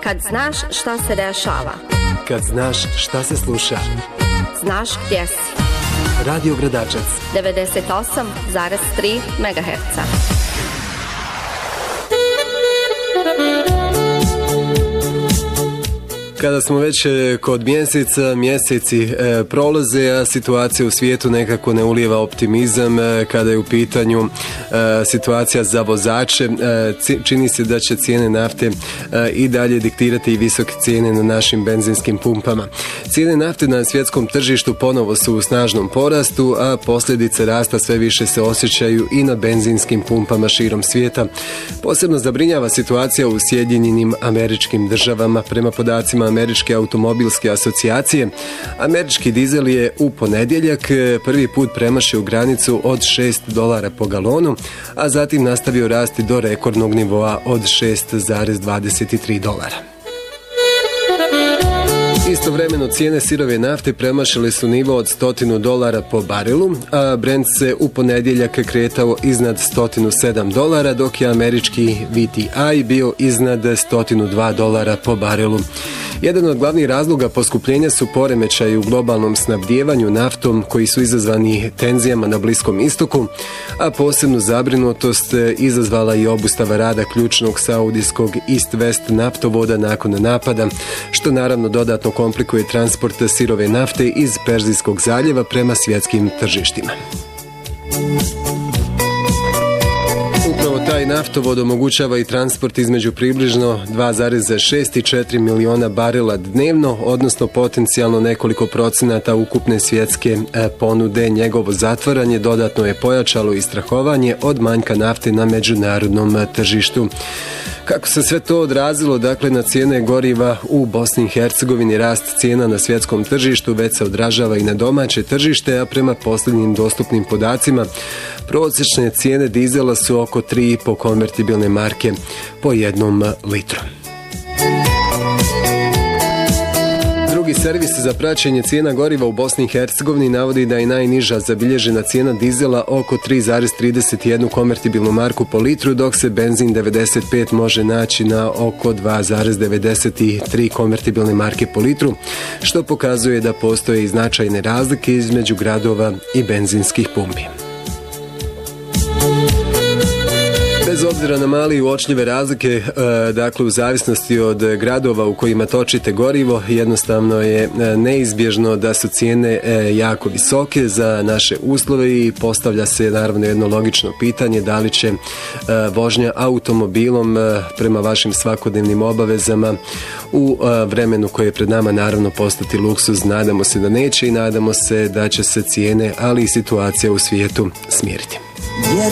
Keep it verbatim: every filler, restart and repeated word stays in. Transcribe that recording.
Kad znaš šta se dešava. Kad znaš šta se sluša. Znaš gdje si. Radio Gradačac. devedeset osam zarez tri megaherca. Kada smo već kod mjeseca, mjeseci e, prolaze, a situacija u svijetu nekako ne ulijeva optimizam e, kada je u pitanju e, situacija za vozače. E, čini se da će cijene nafte e, i dalje diktirati i visoke cijene na našim benzinskim pumpama. Cijene nafte na svjetskom tržištu ponovo su u snažnom porastu, a posljedice rasta sve više se osjećaju i na benzinskim pumpama širom svijeta. Posebno zabrinjava situacija u Sjedinjenim Američkim Državama. Prema podacima Američke automobilske asocijacije, američki dizel je u ponedjeljak prvi put premašio granicu od šest dolara po galonu, a zatim nastavio rasti do rekordnog nivoa od šest zarez dvadeset tri dolara. Istovremeno cijene sirove nafte premašile su nivo od stotinu dolara po barilu, a Brent se u ponedjeljak kretao iznad stotinu sedam dolara, dok je američki V T I bio iznad stotinu dva dolara po barilu. Jedan od glavnih razloga poskupljenja su poremećaji u globalnom snabdijevanju naftom koji su izazvani tenzijama na Bliskom istoku, a posebnu zabrinutost izazvala i obustava rada ključnog saudijskog East-West naftovoda nakon napada, što naravno dodatno komplikuje transport sirove nafte iz Perzijskog zaljeva prema svjetskim tržištima. Upravo taj naftovod omogućava i transport između približno dva zarez šest i četiri miliona barela dnevno, odnosno potencijalno nekoliko procenata ukupne svjetske ponude. Njegovo zatvaranje dodatno je pojačalo i strahovanje od manjka nafte na međunarodnom tržištu. Kako se sve to odrazilo, dakle, na cijene goriva u Bosni i Hercegovini, rast cijena na svjetskom tržištu već se odražava i na domaće tržište, a prema posljednjim dostupnim podacima prosječne cijene dizela su oko tri i po konvertibilne marke po jednom litru. Drugi servis za praćenje cijena goriva u Bosni i Hercegovini navodi da je najniža zabilježena cijena dizela oko tri zarez trideset jedan konvertibilnu marku po litru, dok se benzin devedeset pet može naći na oko dva zarez devedeset tri konvertibilne marke po litru, što pokazuje da postoje i značajne razlike između gradova i benzinskih pumpi. Bez obzira na mali i uočljive razlike, dakle u zavisnosti od gradova u kojima točite gorivo, jednostavno je neizbježno da su cijene jako visoke za naše uslove i postavlja se naravno jedno logično pitanje da li će vožnja automobilom prema vašim svakodnevnim obavezama u vremenu koje je pred nama naravno postati luksuz. Nadamo se da neće i nadamo se da će se cijene, ali i situacija u svijetu smiriti.